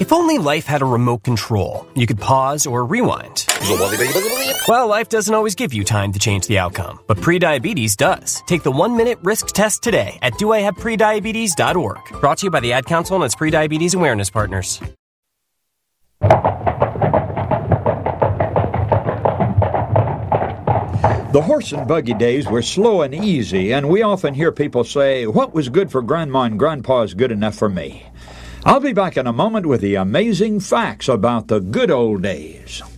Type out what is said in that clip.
If only life had a remote control, you could pause or rewind. Well, life doesn't always give you time to change the outcome, but prediabetes does. Take the 1-minute risk test today at doihaveprediabetes.org. Brought to you by the Ad Council and its prediabetes awareness partners. The horse and buggy days were slow and easy, and we often hear people say, "What was good for Grandma and Grandpa is good enough for me." I'll be back in a moment with the amazing facts about the good old days.